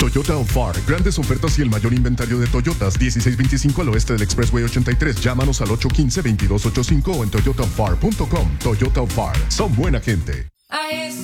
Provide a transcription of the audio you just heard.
Toyota of Far. Grandes ofertas y el mayor inventario de Toyotas. 1625 al oeste del Expressway 83. Llámanos al 815-2285 o en toyotafar.com. Toyota of Far. Son buena gente.